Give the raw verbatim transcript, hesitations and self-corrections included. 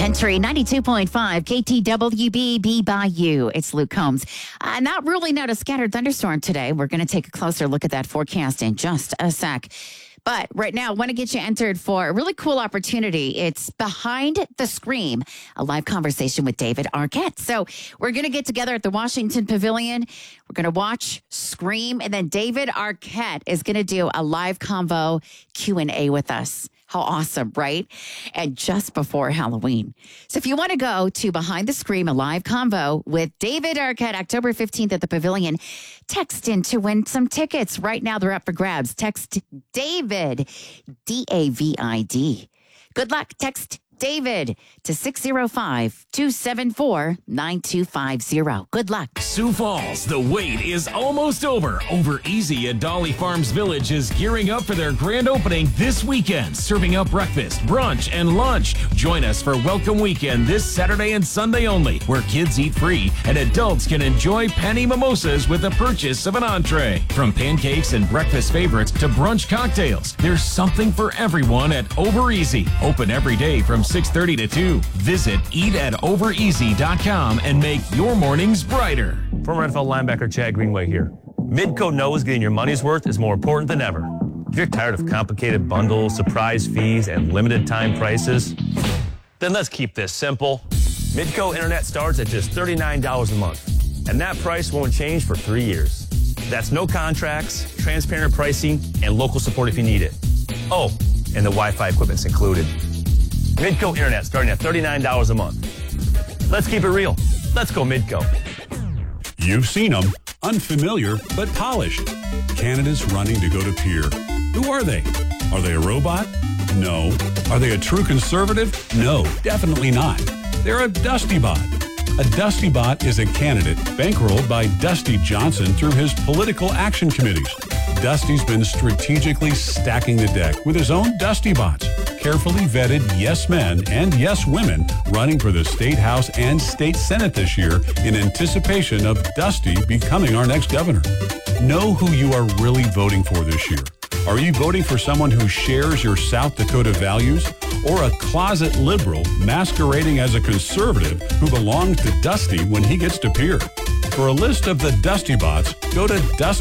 Entry ninety-two point five K T W B B by you. It's Luke Combs. Uh, not ruling out a scattered thunderstorm today. We're going to take a closer look at that forecast in just a sec. But right now, I want to get you entered for a really cool opportunity. It's Behind the Scream, a live conversation with David Arquette. So we're going to get together at the Washington Pavilion. We're going to watch Scream, and then David Arquette is going to do a live convo Q and A with us. How awesome, right? And just before Halloween. So if you want to go to Behind the Scream, a live convo with David Arquette, October fifteenth at the Pavilion, text in to win some tickets. Right now, they're up for grabs. Text David, D A V I D. Good luck. Text David to six zero five, two seven four, nine two five zero. Good luck. Sioux Falls, the wait is almost over. Over Easy at Dolly Farms Village is gearing up for their grand opening this weekend, serving up breakfast, brunch, and lunch. Join us for Welcome Weekend this Saturday and Sunday only, where kids eat free and adults can enjoy penny mimosas with the purchase of an entree. From pancakes and breakfast favorites to brunch cocktails, there's something for everyone at Over Easy. Open every day from six thirty to two. Visit eat at over easy dot com and make your mornings brighter. Former N F L linebacker Chad Greenway here. Midco knows getting your money's worth is more important than ever. If you're tired of complicated bundles, surprise fees, and limited time prices, then let's keep this simple. Midco Internet starts at just thirty-nine dollars a month, and that price won't change for three years. That's no contracts, transparent pricing, and local support if you need it. Oh, and the Wi-Fi equipment's included. Midco Internet starting at thirty-nine dollars a month. Let's keep it real. Let's go Midco. You've seen them. Unfamiliar, but polished. Candidates running to go to Peer. Who are they? Are they a robot? No. Are they a true conservative? No, definitely not. They're a Dusty Bot. A Dusty Bot is a candidate bankrolled by Dusty Johnson through his political action committees. Dusty's been strategically stacking the deck with his own Dusty Bots. Carefully vetted yes men and yes women running for the State House and State Senate this year in anticipation of Dusty becoming our next governor. Know who you are really voting for this year. Are you voting for someone who shares your South Dakota values, or a closet liberal masquerading as a conservative who belongs to Dusty when he gets to Peer? For a list of the Dusty Bots, go to Dusty.